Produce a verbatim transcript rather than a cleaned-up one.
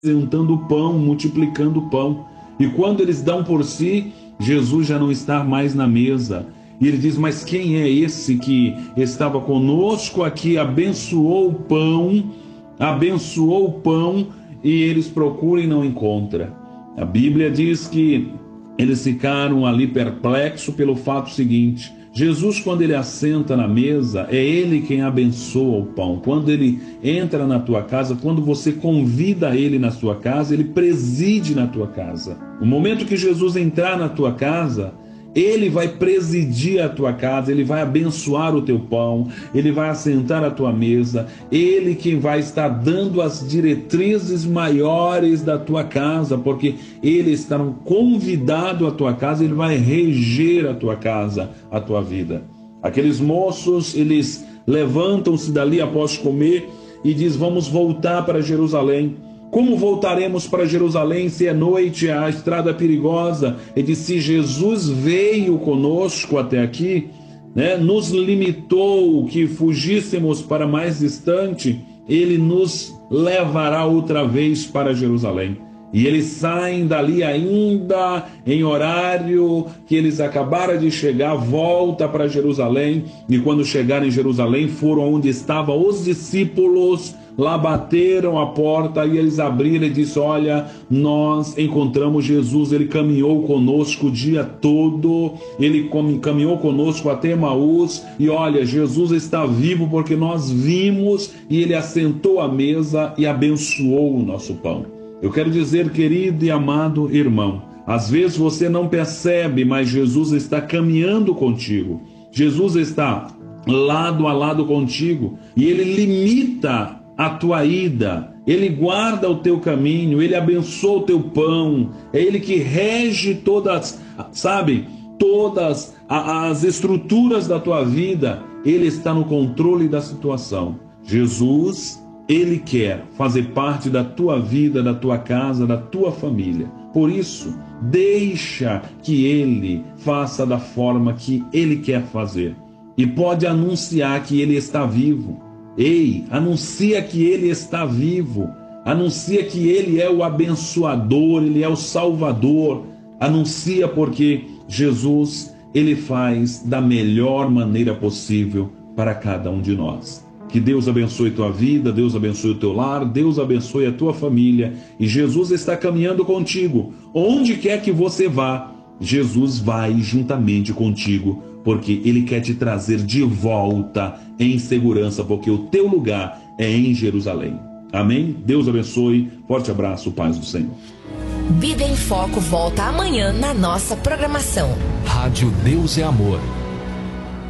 apresentando o pão, multiplicando o pão. E quando eles dão por si, Jesus já não está mais na mesa. E ele diz: mas quem é esse que estava conosco aqui, abençoou o pão, abençoou o pão, e eles procuram e não encontram. A Bíblia diz que eles ficaram ali perplexos pelo fato seguinte: Jesus, quando ele assenta na mesa, é ele quem abençoa o pão. Quando ele entra na tua casa, quando você convida ele na sua casa, ele preside na tua casa. No momento que Jesus entrar na tua casa, ele vai presidir a tua casa, ele vai abençoar o teu pão, ele vai assentar a tua mesa, ele quem vai estar dando as diretrizes maiores da tua casa, porque ele está convidado à tua casa, ele vai reger a tua casa, a tua vida. Aqueles moços, eles levantam-se dali após comer e diz: vamos voltar para Jerusalém. Como voltaremos para Jerusalém se é noite, a estrada perigosa? Ele disse: se Jesus veio conosco até aqui, né, nos limitou que fugíssemos para mais distante, ele nos levará outra vez para Jerusalém. E eles saem dali ainda em horário que eles acabaram de chegar, volta para Jerusalém, e quando chegaram em Jerusalém foram onde estavam os discípulos. Lá bateram a porta e eles abriram e disse: olha, nós encontramos Jesus, ele caminhou conosco o dia todo, ele caminhou conosco até Emaús, e olha, Jesus está vivo porque nós vimos, e ele assentou à mesa e abençoou o nosso pão. Eu quero dizer, querido e amado irmão, às vezes você não percebe, mas Jesus está caminhando contigo, Jesus está lado a lado contigo, e ele limita a tua ida, ele guarda o teu caminho, ele abençoa o teu pão, é ele que rege todas, sabe, todas as estruturas da tua vida, ele está no controle da situação. Jesus, ele quer fazer parte da tua vida, da tua casa, da tua família. Por isso, deixa que ele faça da forma que ele quer fazer. E pode anunciar que ele está vivo. Ei, anuncia que ele está vivo, anuncia que ele é o abençoador, ele é o salvador, anuncia, porque Jesus, ele faz da melhor maneira possível para cada um de nós. Que Deus abençoe tua vida, Deus abençoe o teu lar, Deus abençoe a tua família, e Jesus está caminhando contigo, onde quer que você vá, Jesus vai juntamente contigo, porque ele quer te trazer de volta em segurança, porque o teu lugar é em Jerusalém. Amém? Deus abençoe. Forte abraço, paz do Senhor. Vida em Foco volta amanhã na nossa programação. Rádio Deus é Amor.